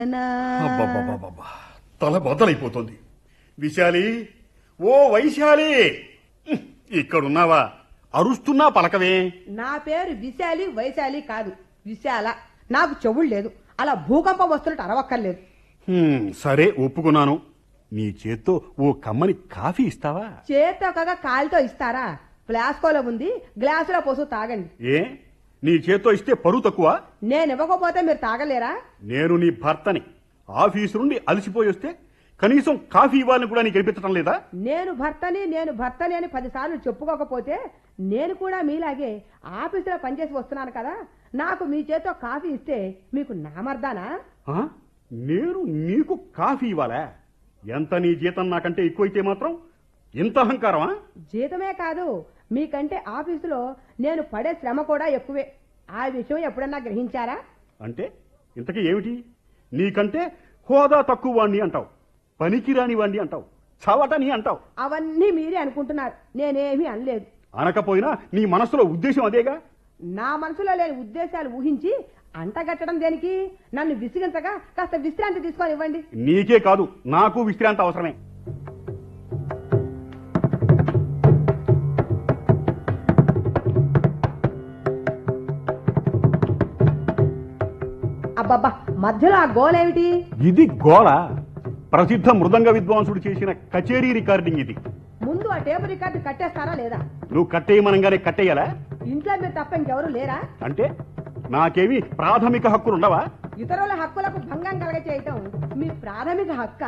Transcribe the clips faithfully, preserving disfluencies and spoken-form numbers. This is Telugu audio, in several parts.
అబ్బబ్బబ్బబ్బబ్బా. తల బద్దలైపోతుంది. విశాలి, ఓ వైశాలి, ఇక్కడున్నావా? అరుస్తున్నా పలకవే. నా పేరు విశాలి, వైశాలి కాదు, విశాల. నాకు చెవుడు లేదు, అలా భూకంపం వస్తున్నట్టు అరవక్కర్లేదు. హ్మ్, సరే ఒప్పుకున్నాను. నీ చేత్తో ఓ కమ్మని కాఫీ ఇస్తావా? చేత్తో కాక కాలితో ఇస్తారా? ఫ్లాస్కోలో ఉంది, గ్లాసులో పోసు తాగండి. ఏ, నీ చేత్తో ఇస్తే పరువు తక్కువ? నేను ఇవ్వకపోతే మీరు తాగలేరా? నేను నీ భర్తని. ఆఫీసు నుండి అలసిపోయి వస్తే కనీసం కాఫీ ఇవ్వాలని కూడా నీకు అనిపించడం లేదా? నేను భర్తని నేను భర్తని అని పదిసార్లు చెప్పుకోకపోతే నేను కూడా మీలాగే ఆఫీసులో పనిచేసి వస్తున్నాను కదా. నాకు మీ చేత్తో కాఫీ ఇస్తే మీకు నామర్దానా? ఆ? నేను నీకు కాఫీ ఇవ్వాలా? ఎంత నీ జీతం నాకంటే ఎక్కువైతే మాత్రం ఇంత అహంకారమా? జీతమే కాదు, మీకంటే ఆఫీసులో నేను పడే శ్రమ కూడా ఎక్కువే. ఆ విషయం ఎప్పుడన్నా గ్రహించారా? అంటే ఇంతకీ ఏమిటి? నీకంటే హోదా తక్కువ వాణ్ణి అంటావు, పనికిరాని వాణ్ణి అంటావు, చవటని అంటావు. అవన్నీ మీరే అనుకుంటున్నారు, నేనేమీ అనలేదు. అనకపోయినా నీ మనసులో ఉద్దేశం అదేగా. నా మనసులో లేని ఉద్దేశాలు ఊహించి అంటగట్టడం దేనికి? నన్ను విసిగించగా కాస్త విశ్రాంతి తీసుకొని ఇవ్వండి. నీకే కాదు, నాకు విశ్రాంతి అవసరమే. అబ్బబ్బా, మధ్యలో ఆ గోలేమిటి? ఇది గోళ. ప్రసిద్ధ మృదంగ విద్వాంసుడు చేసిన కచేరీ రికార్డింగ్ ఇది. ముందు ఆ టేబుల్ రికార్డు కట్టేస్తారా లేదా? నువ్వు కట్టేయమనగానే కట్టేయాలా? ఇంట్లో మీరు తప్ప ఇంకెవరు లేరా? అంటే నాకేమి ప్రాథమిక హక్కులు ఉండవా? ఇతరుల హక్కులకు భంగం కలగ చేయటం మీ ప్రాథమిక హక్క.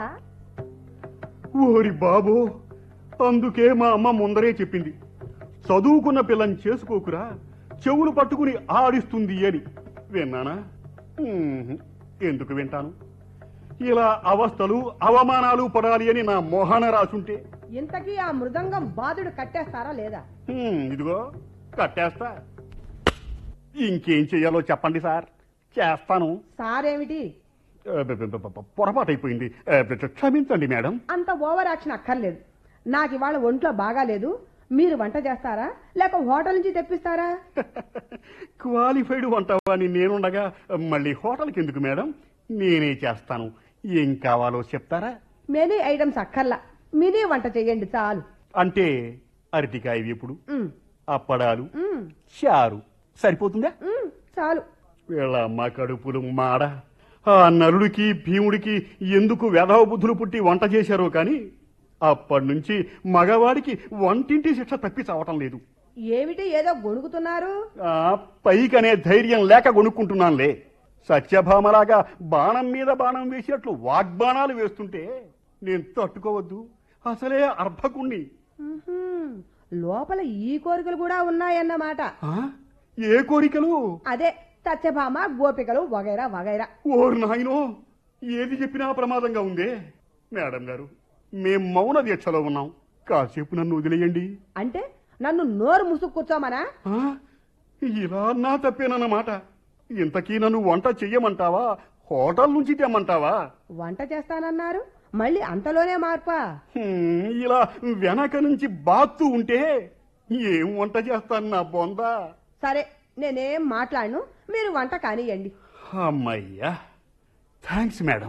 ఓరి బాబు, అందుకే మా అమ్మ ముందరే చెప్పింది, చదువుకున్న పిల్లని చేసుకోకురా, చెవులు పట్టుకుని ఆడిస్తుంది అని. విన్నానా? ఉహుం, ఎందుకు వింటాను? ఇలా అవస్థలు అవమానాలు పడాలి అని నా మోహన రాసుంటే. ఇంతకీ ఆ మృదంగం బాధుడు కట్టేస్తారా లేదా? ఉమ్, ఇదిగో కట్టేస్తా. ఇంకేం చెయ్యాలో చెప్పండి సార్, చేస్తాను. సారేమిటి? పొరపాటైపోయింది, క్షమించండి మేడం. అంత ఓవర్ యాక్షన్ అక్కర్లేదు. నాకు ఇవాళ ఒంట్లో బాగాలేదు. మీరు వంట చేస్తారా లేక హోటల్ నుంచి తెప్పిస్తారా? క్వాలిఫైడ్ వంటవాని నేనుండగా మళ్ళీ హోటల్కి ఎందుకు మేడం? నేనే చేస్తాను. ఏం కావాలో చెప్తారా? మెనీ ఐటమ్స్ అక్కర్లా, మినీ వంట చెయ్యండి చాలు. అంటే అరటికాయ వేపుడు, ఉమ్, అప్పడాలు, ఉమ్, చారు సరిపోతుందా? ఉమ్, చాలు. వీళ్ళమ్మ కడుపులు మాడ. ఆ నలుడికి భీముడికి ఎందుకు వెధవ బుద్ధులు పుట్టి వంట చేశారో కానీ అప్పటి నుంచి మగవాడికి వంటింటి శిక్ష తప్పి చావటం లేదు. ఏమిటి ఏదో గొణుకుతున్నారు? ఆ పైకనే ధైర్యం లేక గొనుక్కుంటున్నానులే. సత్యభామలాగా బాణం మీద బాణం వేసేట్లు వాగ్బాణాలు వేస్తుంటే నేను తట్టుకోవద్దు. అసలే అర్భకుణ్ణి. ఉహుం, లోపల ఈ కోరికలు కూడా ఉన్నాయన్నమాట. ఆ? ఏ కోరికలు? అదే సత్యభామ, గోపికలు వగైరా వగైరా. ఓరు నాయనో, ఏది చెప్పినా ప్రమాదంగా ఉందే. మేడం గారు, మేం మౌన దీక్షలో ఉన్నాం, కాసేపు నన్ను వదిలేయండి. అంటే నన్ను నోరు ముసుగు కూర్చోమనా? ఆ? ఇలా నా తప్పేనన్నమాట. ఇంతకీ నన్ను వంట చెయ్యమంటావా, హోటల్ నుంచి తెమ్మంటావా? వంట చేస్తానన్నారు, మళ్ళీ అంతలోనే మార్పా? హ్మ్, ఇలా వెనక నుంచి బాత్తు ఉంటే ఏం వంట చేస్తాను నా బొందా? సరే, నేనేం మాట్లాడను, మీరు వంట కానియండి. అమ్మయ్యా, థ్యాంక్స్ మేడం.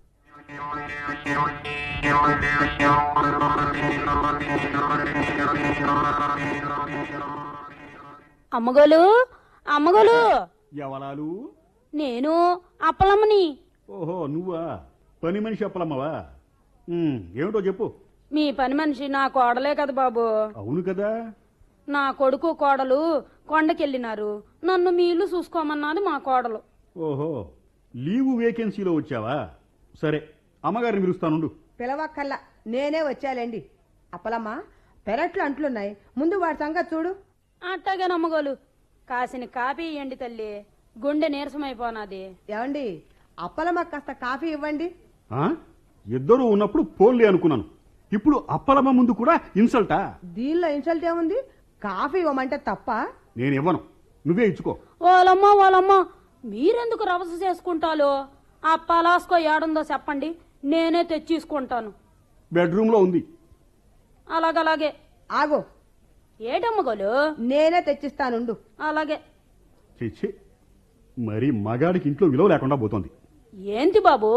అమ్మగోలు, అమ్మగోలు. ఎవలాలు? నేను అప్పలమ్మని. ఓహో, నువ్వా? పని మనిషి అప్పలమ్మవా? ఉమ్, ఏమిటో చెప్పు. మీ పని మనిషి నా కోడలే కదా బాబు. అవును కదా. నా కొడుకు కోడలు కొండకెళ్ళినారు, నన్ను మీ ఇల్లు చూసుకోమన్నది మా కోడలు. ఓహో, లీవు వేకెన్సీలో వచ్చావా? సరే, అమ్మగారిని పిలుస్తానుండు. పిలవక్కల్లా, నేనే వచ్చాలేండి. అప్పలమ్మ, పెరట్లు అంట్లున్నాయి, ముందు వాడి సంగతి చూడు. అట్టాగే నమ్మగోలు, కాసిన కాపీ ఇయ్యండి తల్లి, గుండె నీరసమైపోనాది. ఏమండి, అప్పలమ్మ కాస్త కాఫీ ఇవ్వండి. ఆ? ఇద్దరు ఉన్నప్పుడు పోన్లే అనుకున్నాను, ఇప్పుడు అప్పలమ్మ ముందు కూడా ఇన్సల్టా? దీనిలో ఇన్సల్ట్ ఏముంది? కాఫీ ఇవ్వమంటే తప్ప? నేనివ్వను, నువ్వే ఇచ్చుకో. ఓలమ్మ ఓలమ్మ, మీరెందుకు రవస చేసుకుంటాలో? ఆ పలాస్కో ఏడుందో చెప్పండి, నేనే తెచ్చేసుకుంటాను. బెడ్రూమ్ లో ఉంది. అలాగలాగే. ఆగో, ఏటమ్మగోలు? నేనే తెచ్చిస్తానుండు. అలాగే. చిచ్చి, మరి మగాడికి ఇంట్లో విలువ లేకుండా పోతోంది. ఏంటి బాబు